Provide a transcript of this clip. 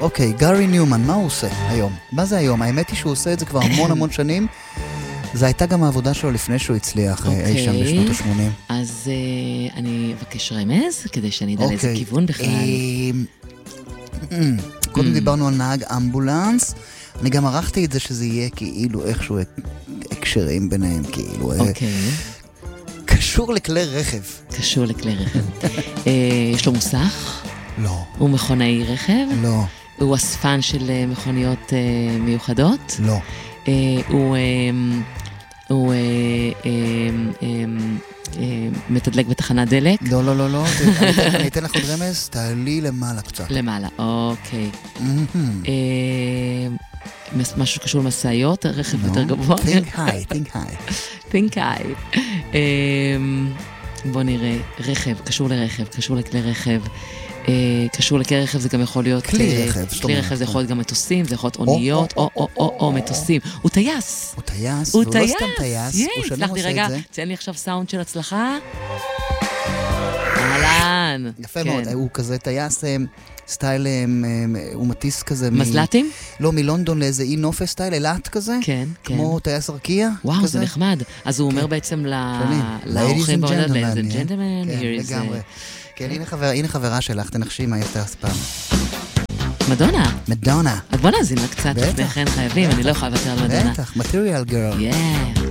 אוקיי, גארי ניומן, מה הוא עושה היום? מה זה היום? האמת היא שהוא עושה את זה כבר המון שנים. זו הייתה גם העבודה שלו לפני שהוא הצליח אי שם בשנות ה-80. אז אני אבקש רמז, כדי שאני אדע לאיזה כיוון בכלל. קודם דיברנו על נהג אמבולנס, אני גם ערכתי את זה שזה יהיה כאילו איכשהו הקשרים ביניהם, כאילו קשור לכלי רכב. קשור לכלי רכב. יש לו מוסך? לא. הוא מכונאי רכב? לא. הוא אספן של מכוניות מיוחדות? לא. הוא מתדלק בתחנת דלק? לא, לא, לא, לא. אני אתן לך עוד רמז, תעלי למעלה קצת. למעלה, אוקיי. משהו שקשור למסעיות, רכב יותר גבוה? think high. think high. בוא נראה, רכב, קשור לרכב, קשור לכלי רכב. קשור לכלי רכב, זה גם יכול להיות... כלי רכב. כלי רכב זה יכול להיות גם מטוסים, זה יכול להיות אוניות, או מטוסים. הוא טייס. הוא טייס, הוא לא סתם טייס. הוא שנים עושה את זה. ציין לי עכשיו סאונד של הצלחה. אהלן. יפה מאוד, הוא כזה טייס סטייל, הוא מטיס כזה... מזל"טים? לא, מלונדון לאיזה אי נופש סטייל, אלת כזה. כן, כן. כמו טייס ארקיע. וואו, זה נחמד. אז הוא אומר בעצם לאורחים בעולם, ladies and gentlemen, here is... כן, הנה חברה שלך, תנחשי מה הייתה אז פעם. מדונה. מדונה. אז בוא נאזין לה קצת, לפני כן חייבים, אני לא יכולה לוותר על מדונה. בטח, material girl. Yeah.